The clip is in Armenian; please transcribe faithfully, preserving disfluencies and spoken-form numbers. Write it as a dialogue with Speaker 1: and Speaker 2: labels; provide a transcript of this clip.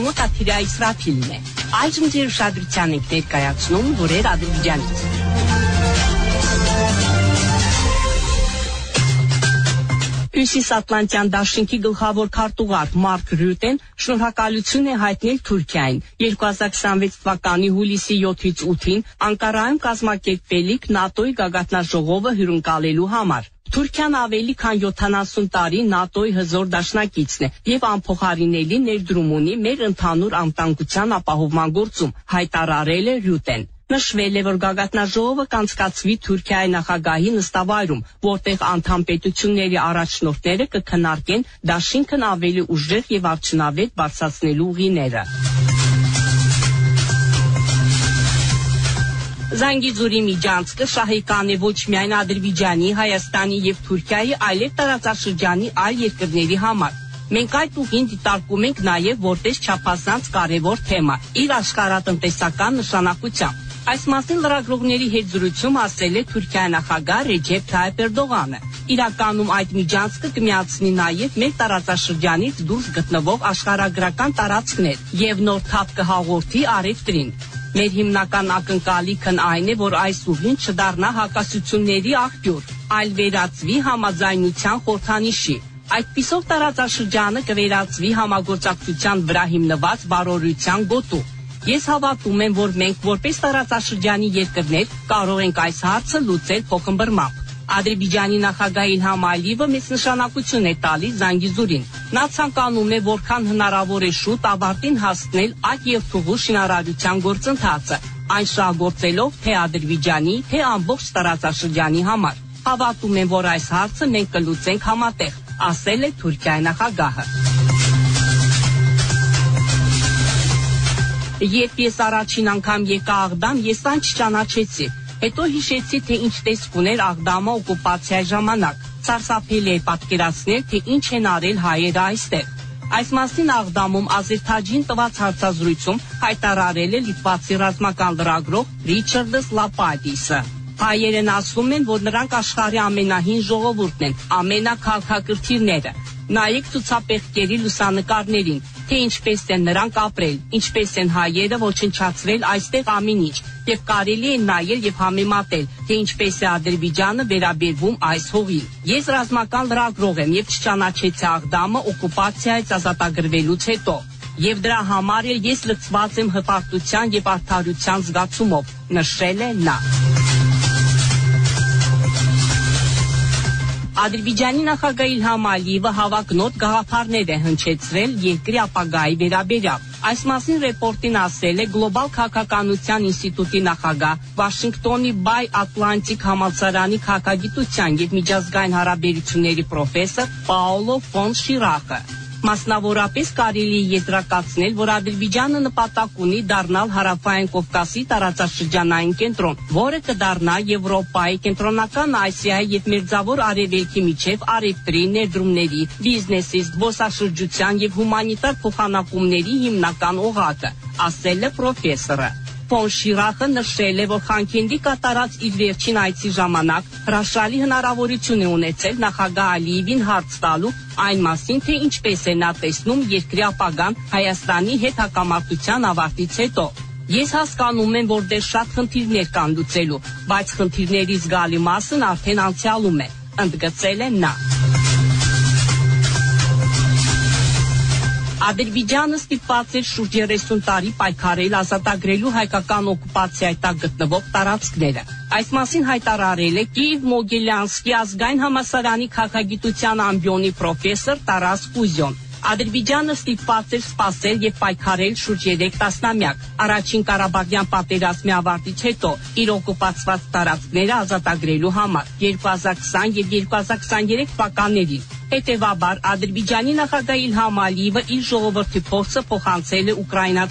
Speaker 1: Մոտաթիրա Իսրաֆիլն է։ Այժմ ձեր ուշադրության ենք ներկայացնում լուրեր Ադրբեջանից։ Հյուսիսատլանտյան դաշինքի գլխավոր քարտուղար Մարկ Ռյուտեն շնորհակալություն է հայտնել Թուրքիային երկու հազար քսանվեց թվականի հուլիսի յոթից ութին Անկարայում կազմակերպվելիք ՆԱՏՕ-ի գագաթնաժողովը հյուրընկալելու համար։ Թուրքիան ավելի քան յոթանասուն տարի ՆԱՏՕ-ի հզոր դաշնակիցն է եւ անփոխարինելի ներդրում ունի մեր ընդհանուր անվտանգության ապահովման գործում, հայտարարել է Ռյուտեն։ Նշվել է, որ գագաթնաժողովը կանցկացվի Թուրքիայի նախագահի նստավայրում, որտեղ անդամ պետությունների առաջնորդները կքննարկեն դաշինքն ավելի ուժեղ եւ արդյունավետ բարձրացնելու ուղիները։ Զանգիզուրի միջանցքը շահեկան է ոչ միայն Ադրբեջանի, Հայաստանի եւ Թուրքիայի, այլև տարածաշրջանի այլ երկրների համար։ Մենք այդ ուղին դիտարկում ենք նաեւ որպես չափազանց կարևոր թեմա իր աշխարհատնտեսական նշանակությամբ։ Այս մասին լրագրողների հետ զրույցում ասել է Թուրքիայի նախագահ Ռեջեփ Թայիփ Էրդողանը։ Իրականում այդ միջանցքը կմիացնի նաեւ մեր տարածաշրջանից դուրս գտնվող աշխարհագրական տարածքներ եւ նոր թափ կհաղորդի առևտրին։ Մեր հիմնական ակնկալիքն այն է, որ այս ուղին չդառնա հակասությունների աղբյուր, այլ վերածվի համաձայնության խորհրդանիշի։ Այդպիսով տարածաշրջանը կվերածվի համագործակցության վրա հիմնված բարօրության գոտու։ Ես հավատում եմ, որ մենք որպես տարածաշրջանի երկրներ կարող ենք այս հարցը լուծել փոխմբռնմամբ։ Ադրբեջանի նախագահ Իլհամ Ալիևը մեծ նշանակություն է տալիս Զանգիզուրին։ Նա ցանկանում է որքան հնարավոր է շուտ ավարտին հասցնել այդ երկթուղու շինարարության գործընթացը, այն շահգործելով թե Ադրբեջանի, թե ամբողջ տարածաշրջանի համար։ Հավատում եմ, որ այս հարցը մենք կլուծենք համատեղ, ասել է Թուրքիայի նախագահը։ Երբ ես առաջին անգամ եկա Աղդամ, ես այն չճանաչեցի։ Հետո հիշեցի, թե ինչ տեսք ուներ Աղդամը օկուպացիայի ժամանակ։ Սարսափելի է պատկերացնել, թե ինչ են արել հայերը այստեղ։ Այս մասին Աղդամում Ազերթաջին տված հարցազրույցում հայտարարել է լիտվացի ռազմական լրագրող Ռիչարդս Լապադիսը։ Հայերն ասում են, որ նրանք աշխարհի ամենահին ժողովուրդն են, ամենաքաղաքակրթիվները։ Նայեք ցուցապեղկերի լուսանկարներին, թե ինչպես են նրանք ապրել, ինչպես են հայերը ոչնչացրել այստեղ ամեն ինչ, եւ կարելի է նայել եւ համեմատել, թե ինչպես է Ադրբեջանը վերաբերվում այս հողին։ Ես ռազմական լրագրող եմ եւ չճանաչեցի Աղդամը օկուպացիայից ազատագրվելուց հետո, եւ դրա համար էլ ես լցված եմ հպարտության եւ արդարության զգացումով, նշել է նա։ Ադրբեջանի նախագահ Իլհամ Ալիևը հավակնոտ գաղափարներ է հնչեցրել երկրի ապագայի վերաբերյալ։ Այս մասին ռեպորտին ասել է Գլոբալ քաղաքականության ինստիտուտի նախագահ, Վաշինգտոնի Բայ Ատլանտիկ համալսարանի քաղաքագիտության եւ միջազգային հարաբերությունների պրոֆեսոր Պաոլո Ֆոն Շիրախը։ Մասնավորապես կարելի է եզրակացնել, որ Ադրբեջանը նպատակ ունի դառնալ Հարավային Կովկասի տարածաշրջանային կենտրոն, որը կդառնա Եվրոպայի, Կենտրոնական Ասիայի եւ Մերձավոր Արևելքի միջև առևտրի, ներդրումների, բիզնեսի, զբոսաշրջության եւ հումանիտար փոխանակումների հիմնական օղակը, ասել է պրոֆեսորը։ Ֆոն Շիրախը նշել է, որ Խանքենդի կատարած իր վերջին այցի ժամանակ հրաշալի հնարավորություն է ունեցել նախագահ Ալիևին հարց տալու այն մասին, թե ինչպես է նա տեսնում երկրի ապագան Հայաստանի հետ հակամարտության ավարտից հետո։ Ես հասկանում եմ, որ դեռ շատ խնդիրներ կան լուծելու, բայց խնդիրների զգալի մասն արդեն անցյալում է, ընդգծել է նա։ Ադրբեջանը ստիպված էր շուրջ երեսուն տարի պայքարել ազատագրելու հայկական օկուպացիայի տակ գտնվող տարածքները։ Այս մասին հայտարարել է Կիև-Մոգիլյանսկի ազգային համալսարանի քաղաքագիտության ամբիոնի պրոֆեսոր Տարաս Կուզյոն։ Ադրբեջանը ստիպված էր սպասել եւ պայքարել շուրջ երեք տասնամյակ, առաջին Ղարաբաղյան պատերազմի ավարտից հետո իր օկուպացված տարածքները ազատագրելու համար երկու հազար քսան եւ երկու հազար քսաներեք թվականներին։ Հետևաբար Ադրբեջանի նախագահ Իլհամ Ալիևը իր ժողովրդի փորձը փոխանցել է Ուկրաինա